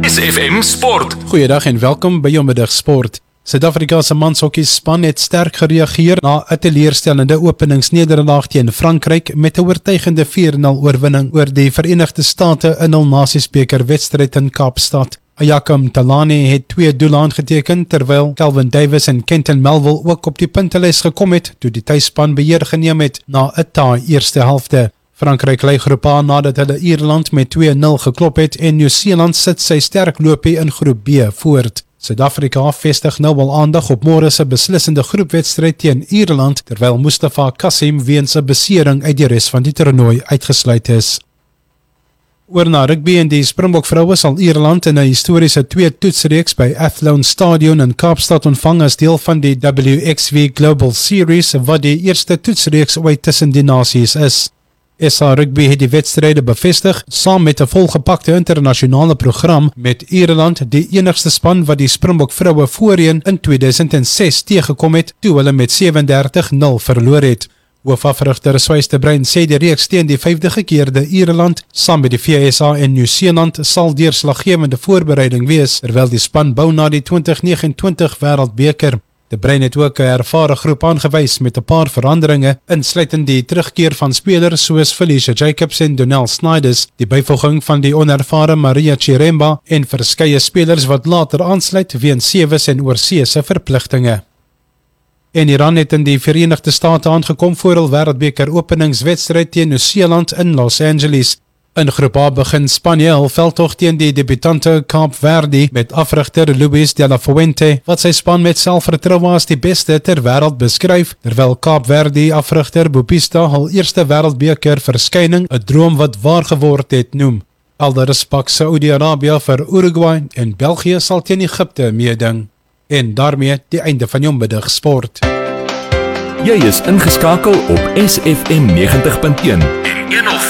SFM Sport. Goeiedag en welkom by jou middag sport. Suid-Afrika se manshokkiespan het sterk gereageer na 'n teleurstellende openingsnederlaag teen Frankryk met 'n oortuigende 4-0 oorwinning oor die Verenigde State in hul Nasiesbeker wedstryd in Kaapstad. Ayakam Talani het 2 doele aangeteken, terwyl Kelvin Davis en Kenton Melville ook op die puntelys gekom het toe die tuisspan beheer geneem het na 'n taai eerste helfte. Frankryk lei groep A nadat hulle Ierland met 2-0 geklop het en Nieu-Seeland sit sy sterk loopie in groep B voort. Suid-Afrika vestig nou al aandag op môre se beslissende groepwedstryd teen Ierland, terwyl Mustafa Kassim weens 'n besering uit die res van die toernooi uitgesluit is. Oor na rugby en die Springbok vroue sal Ierland in 'n historiese 2-toetsreeks by Athlone Stadion in Kaapstad ontvang as deel van die WXV Global Series, wat die eerste toetsreeks ooit tussen die nasies is. SA Rugby het die wedstryde bevestig, saam met 'n volgepakte internasionale program, met Ierland die enigste span wat die Springbok vroue voorheen in 2006 teëgekom het, toe hulle met 37-0 verloor het. Hoofafrigter Swys de Bruin sê die reeks teen die 5de gekeerde Ierland, saam met die VSA en Nieu-Seeland, sal deurslaggewende voorbereiding wees, terwyl die span bou na die 2029 Wêreldbeker. De Bruin het ook 'n ervare groep aangewys met 'n paar veranderinge, insluitend die terugkeer van spelers soos Felicia Jacobs en Donnell Snyders, die byvoeging van die onervare Maria Chiremba en verskeie spelers wat later aansluit weens sewes en oorseese verpligtinge. En Iran het in die Verenigde State aangekom vir hul Wêreldbeker openingswedstryd teen Nieu-Seeland in Los Angeles. In groep A begin Spanje hul veldtog teen die debutante Kaap Verde met afrigter Luis de la Fuente, wat sy span met selfvertroue as die beste ter wêreld beskryf, terwyl Kaap Verde afrigter Bopista hul eerste Wêreldbeker verskyning 'n droom wat waar geword het noem. Alderus pak Saudi-Arabië vir Uruguay en België sal teen Egipte meeding. En daarmee die einde van jou middag sport. Jy is ingeskakel op SFM 90.1 en 105.